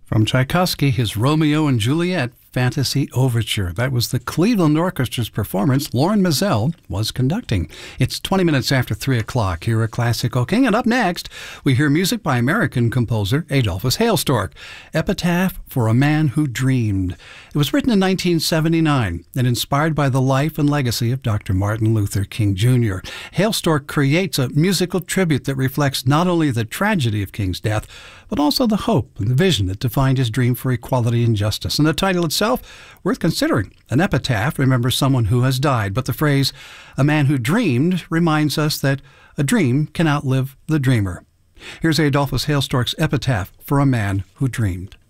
From Tchaikovsky, his Romeo and Juliet Fantasy Overture. That was the Cleveland Orchestra's performance. Lauren Mizell was conducting. It's 20 minutes after 3 o'clock here at Classical King. And up next, we hear music by American composer Adolphus Hailstork, Epitaph for a Man Who Dreamed. It was written in 1979 and inspired by the life and legacy of Dr. Martin Luther King Jr. Hailstork creates a musical tribute that reflects not only the tragedy of King's death, but also the hope and the vision that defined his dream for equality and justice. And the title itself, worth considering. An epitaph remembers someone who has died, but the phrase, a man who dreamed, reminds us that a dream can outlive the dreamer. Here's Adolphus Hailstork's Epitaph for a Man Who Dreamed.